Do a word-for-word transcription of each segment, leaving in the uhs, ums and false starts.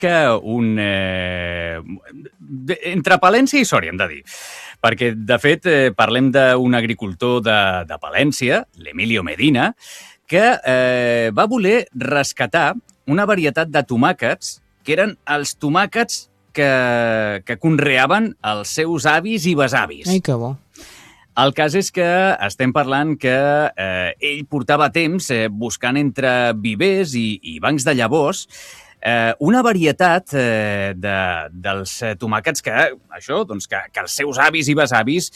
que un... Eh, entre Palència i Sòria, hem de dir. Perquè, de fet, eh, parlem d'un agricultor de, de Palència, l'Emilio Medina, que eh, va voler rescatar una varietat de tomàquets que eren els tomàquets que, que conreaven els seus avis i besavis. Ai, que bo. El cas és que estem parlant que eh, ell portava temps eh, buscant entre vivers i, i bancs de llavors eh, una varietat eh, de, dels tomàquets que, això, doncs, que, que els seus avis i besavis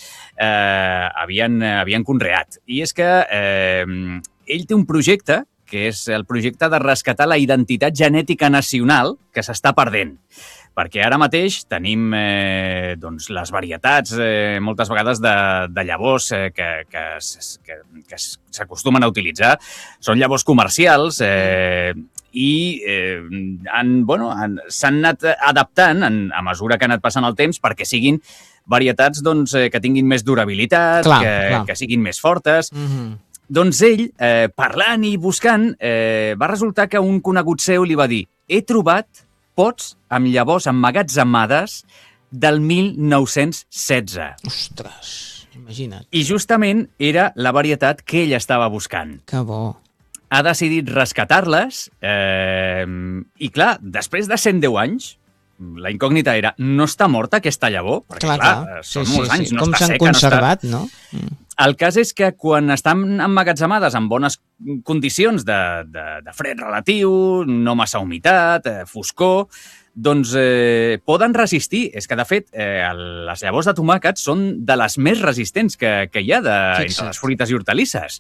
eh, havien, havien conreat. I és que eh, ell té un projecte que és el projecte de rescatar la identitat genètica nacional que s'està perdent. Perquè ara mateix tenim eh, doncs, les varietats, eh, moltes vegades, de, de llavors eh, que, que, que, que s'acostumen a utilitzar. Són llavors comercials eh, i eh, han, bueno, han, s'han anat adaptant en, a mesura que ha anat passant el temps perquè siguin varietats doncs, eh, que tinguin més durabilitat, clar, que, clar. que siguin més fortes. Mm-hmm. Doncs ell, eh, parlant i buscant, eh, va resultar que un conegut seu li va dir: he trobat pots amb llavors emmagatzemades del mil nou-cents setze. Ostres, imagina't. I justament era la varietat que ell estava buscant. Que bo. Ha decidit rescatar-les eh, i, clar, després de cent deu anys, la incògnita era: no està morta aquesta llavor? Perquè, clar, clar, clar. són sí, molts sí, anys, sí. no Com està s'han seca. conservat, no? Està... no? Mm. El cas és que quan estan emmagatzemades en bones condicions de, de, de fred relatiu, no massa humitat, eh, foscor, doncs eh, poden resistir. És que, de fet, eh, les llavors de tomàquet són de les més resistents que, que hi ha de, entre les fruites i hortalisses.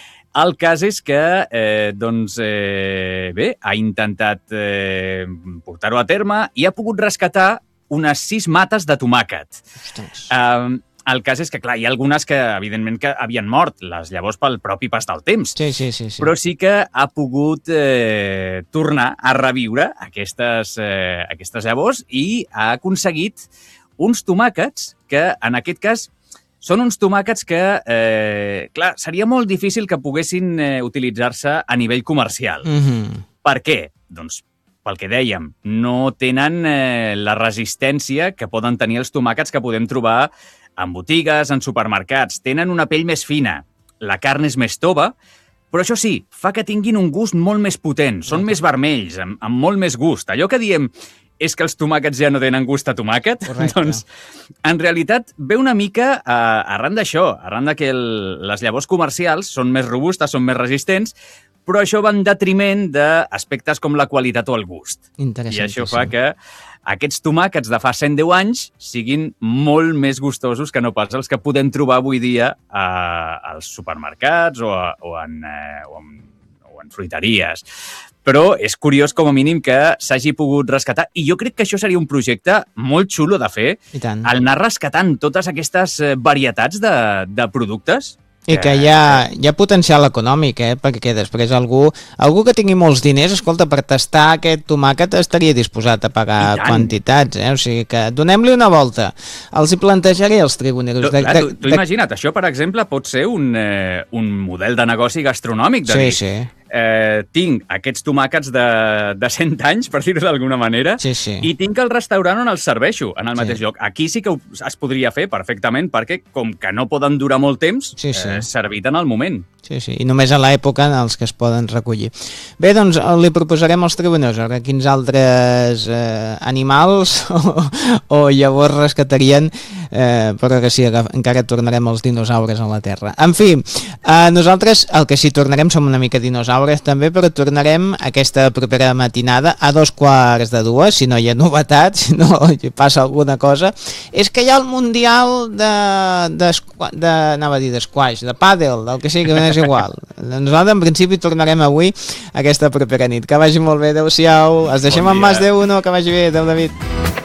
El cas és que, eh, doncs, eh, bé, ha intentat eh, portar-ho a terme i ha pogut rescatar unes sis mates de tomàquet. Ostres. Eh, El cas és que, clar, hi ha algunes que, evidentment, que havien mort, les llavors pel propi pas del temps. Sí, sí, sí, sí. Però sí que ha pogut eh, tornar a reviure aquestes, eh, aquestes llavors i ha aconseguit uns tomàquets que, en aquest cas, són uns tomàquets que, eh, clar, seria molt difícil que poguessin eh, utilitzar-se a nivell comercial. Mm-hmm. Per què? Doncs pel que dèiem, no tenen eh, la resistència que poden tenir els tomàquets que podem trobar en botigues, en supermercats. Tenen una pell més fina, la carn és més tova, però això sí, fa que tinguin un gust molt més potent, són més vermells, amb, amb molt més gust. Allò que diem és que els tomàquets ja no tenen gust a tomàquet, correcte. Doncs en realitat ve una mica eh, arran d'això, arran de que el, les llavors comercials són més robustes, són més resistents, però això va en detriment d'aspectes com la qualitat o el gust. I això fa que aquests tomàquets de fa cent deu anys siguin molt més gustosos que no pas els que podem trobar avui dia a, als supermercats o, a, o, en, eh, o, en, o en fruiteries. Però és curiós, com a mínim, que s'hagi pogut rescatar. I jo crec que això seria un projecte molt xulo de fer, el anar rescatant totes aquestes varietats de, de productes. I que hi ha, hi ha potencial econòmic, eh? Perquè després algú, algú que tingui molts diners, escolta, per tastar aquest tomàquet estaria disposat a pagar quantitats, eh? O sigui que donem-li una volta. Els hi plantejaré els tribuneros. Tu, clar, tu, tu imagina't, això, per exemple, pot ser un, eh, un model de negoci gastronòmic. De sí, dir, sí. Eh, tinc aquests tomàquets de, de cent anys, per dir-ho d'alguna manera, sí, sí. i tinc el restaurant on els serveixo, en el mateix sí. lloc. Aquí sí que es podria fer perfectament, perquè com que no poden durar molt temps, sí, sí. Eh, servit en el moment. Sí, sí, i només a l'època en els que es poden recollir. Bé, doncs li proposarem als tribunals a quins altres eh, animals o, o llavors rescatarien, eh, però que sí, que encara tornarem als dinosaures a la Terra. En fi, eh, nosaltres el que sí tornarem som una mica dinosaures també, però tornarem aquesta propera matinada a dos quarts de dues, si no hi ha novetat, si no passa alguna cosa. És que hi ha el Mundial de, de, de anava a dir d'esquaix, de pàdel, del que sigui, que és igual. Nosaltres en principi tornarem avui aquesta propera nit. Que vagi molt bé, adeu-siau. Es deixem en mas, adeu, no, que vagi bé, adeu, David.